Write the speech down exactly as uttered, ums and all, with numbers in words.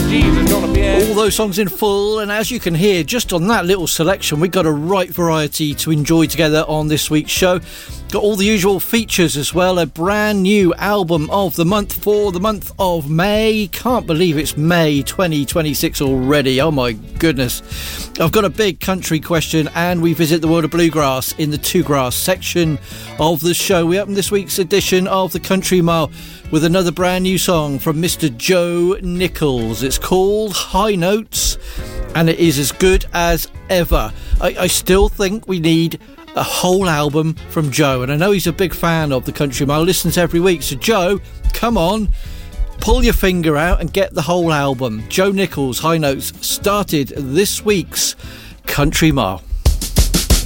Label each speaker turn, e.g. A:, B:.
A: All those songs in full, and as you can hear just on that little selection, we got a right variety to enjoy together on this week's show. Got all the usual features as well, a brand new album of the month for the month of May. Can't believe it's May twenty twenty-six already, oh my goodness. I've got a big country question, and we visit the world of bluegrass in the Two Grass section of the show. We open this week's edition of the Country Mile with another brand new song from Mister Joe Nichols. It's called High Notes, and it is as good as ever. I, I still think we need a whole album from Joe, and I know he's a big fan of the Country Mile, listens every week. So Joe, come on, pull your finger out and get the whole album. Joe Nichols, High Notes, started this week's Country Mile.